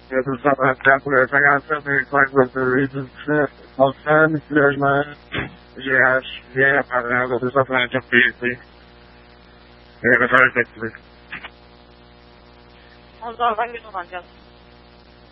Eu tô só pra pegar também quais outros ao Sam, Learman, GH, Parada, eu tô só pra te pedir. Eu vou fazer isso. O zaman hangi kullanacağız?